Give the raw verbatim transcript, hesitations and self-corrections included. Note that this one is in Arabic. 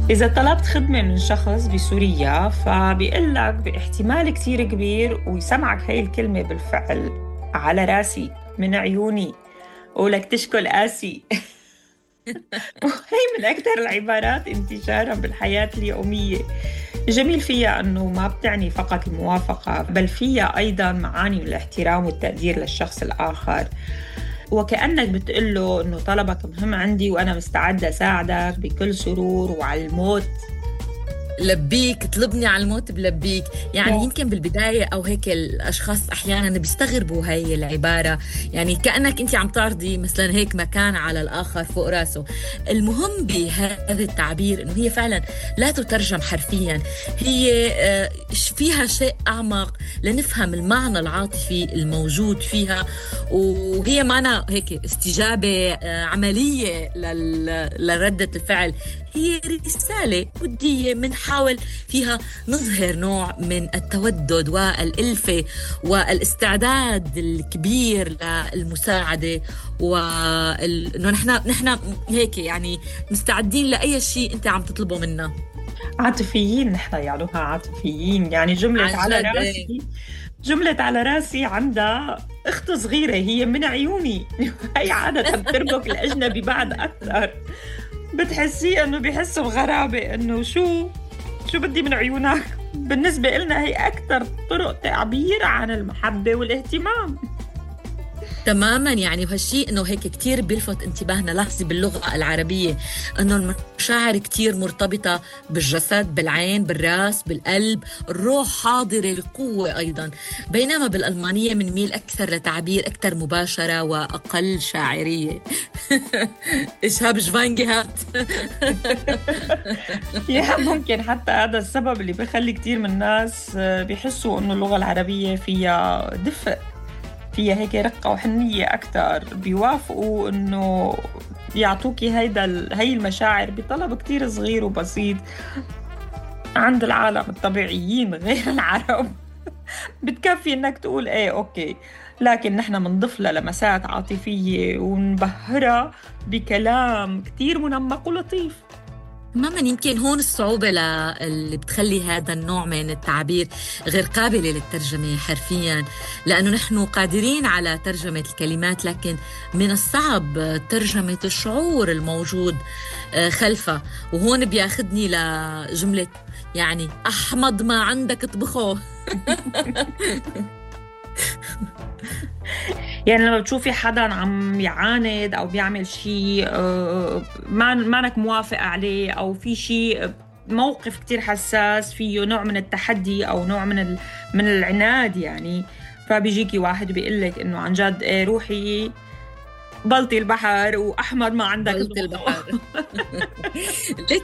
إذا طلبت خدمة من شخص بسوريا فبيقول لك باحتمال كتير كبير ويسمعك هاي الكلمة بالفعل: على راسي، من عيوني، ولك تشكل قاسي. وهي من أكثر العبارات انتشارا بالحياة اليومية. الجميل فيها أنه ما بتعني فقط الموافقة، بل فيها أيضا معاني من الاحترام والتقدير للشخص الآخر، وكأنك بتقول له أنه طلبك مهم عندي وأنا مستعدة أساعدك بكل سرور وعلى الموت. لبيك، طلبني على الموت بلبيك. يعني يمكن بالبداية أو هيك الأشخاص أحيانا بيستغربوا هاي العبارة، يعني كأنك أنت عم تعرضي مثلا هيك مكان على الآخر فوق راسه. المهم بهذا التعبير أنه هي فعلا لا تترجم حرفيا، هي آه، فيها شيء أعمق لنفهم المعنى العاطفي الموجود فيها، وهي معنى هيك استجابة آه، عملية لل- لردة الفعل. هي رسالة ودية بنحاول فيها نظهر نوع من التودد والألفة والاستعداد الكبير للمساعدة، وإنه نحن نحن هيك يعني مستعدين لأي شيء أنت عم تطلبه منا. عاطفيين نحن، يعنوها عاطفيين. يعني جملة عن على جد إيه. راسي، جملة على راسي عندها أخت صغيرة هي من عيوني. هي عادة بتربك الأجنبي بعد أكثر، بتحسيه انه بيحسوا بغرابة، انه شو شو بدي من عيونك. بالنسبة لنا هي اكثر طرق تعبير عن المحبة والاهتمام. تماما، يعني وهالشيء انه هيك كتير بيلفت انتباهنا. لاحظي باللغة العربية انه المشاعر كتير مرتبطة بالجسد، بالعين، بالراس، بالقلب، الروح حاضرة، القوة ايضا، بينما بالألمانية بنميل اكثر لتعبير اكثر مباشرة واقل شاعرية. ايش هاب شفاينجهات. يعني ممكن حتى هذا السبب اللي بيخلي كتير من الناس بيحسوا انه اللغة العربية فيها دفء، فيها هيك رقة وحنية أكتر، بيوافقوا إنه يعطوكي هيدا ال- هي المشاعر بطلب كتير صغير وبسيط. عند العالم الطبيعيين غير العرب بتكفي إنك تقول إيه أوكي، لكن نحن منضيف لها لمسات عاطفية ونبهرها بكلام كتير منمق ولطيف. تماما، يمكن هون الصعوبة ل- اللي بتخلي هذا النوع من التعبير غير قابلة للترجمة حرفيا، لأنه نحن قادرين على ترجمة الكلمات، لكن من الصعب ترجمة الشعور الموجود آه، خلفها. وهون بياخدني لجملة يعني أحمد ما عندك اطبخه. يعني لما بتشوفي حدا عم يعاند أو بيعمل شيء آه، ما مانك موافق عليه، أو في شيء موقف كتير حساس فيه نوع من التحدي أو نوع من ال- من العناد، يعني فبيجيكي واحد بيقلك إنه عن جد إيه روحي بلطي البحر وأحمد ما عندك بلط اطبخه. البحر. ليه